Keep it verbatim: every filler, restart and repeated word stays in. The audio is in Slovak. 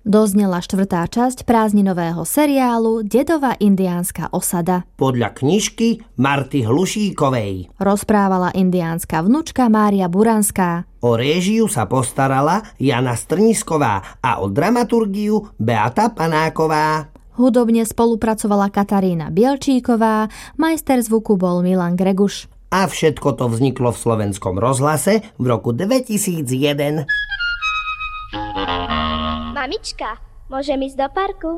Doznela štvrtá časť prázdninového seriálu Dedova indiánska osada. Podľa knižky Marty Hlušíkovej. Rozprávala indiánska vnučka Mária Buranská. O réžiu sa postarala Jana Strnisková a o dramaturgiu Beata Panáková. Hudobne spolupracovala Katarína Bielčíková, majster zvuku bol Milan Greguš. A všetko to vzniklo v Slovenskom rozhlase v roku dvetisícjeden. Mamička, môžem ísť do parku?